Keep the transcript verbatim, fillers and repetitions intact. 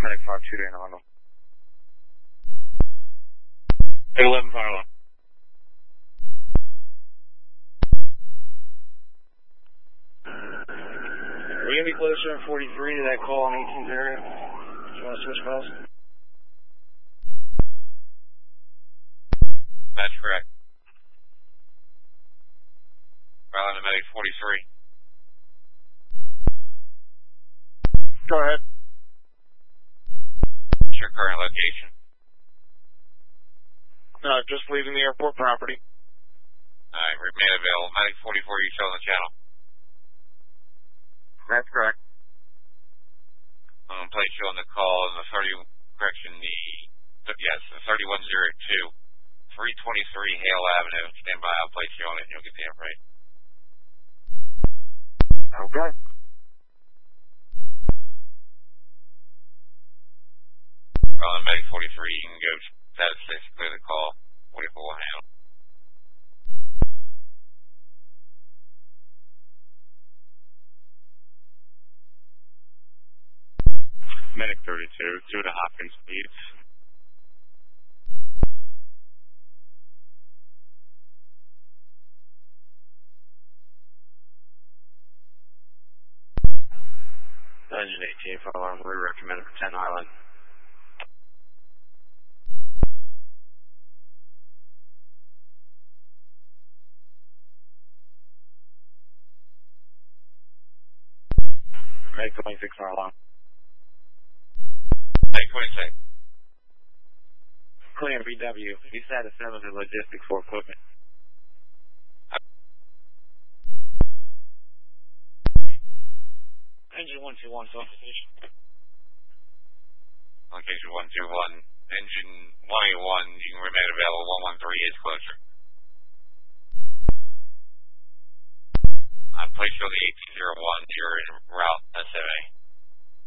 Medic five two to Arnold. eight eleven fire alarm. Are we going to be closer in forty-three to that call in eighteenth area? Do you want to switch calls? That's correct. Ryland to Medic forty-three. Go ahead. What's your current location? Uh, just leaving the airport property. Alright, remain available. Medic forty-four, you show on the channel. That's correct. I'm going to place you on the call in the thirty, correction, the, yes, the thirty-one oh two, three twenty-three Hale Avenue. Stand by, I'll place you on it and you'll get the upgrade. Okay. Ryland Medic forty-three, you can go status six, clear the call. forty-four will handle. Medic thirty-two, two to Hopkins speeds. Engine eighteen, fire alarm, we recommend it for ten Island. Medic twenty-six, fire alarm. Medic twenty-six. Clear B W. You said a seven to logistics for equipment. Engine one two one, solicitation. Location one two one. Engine one eighty-one, you can remain available. one one three is closer. I placed you on the eighteen oh one. You're en route S M A.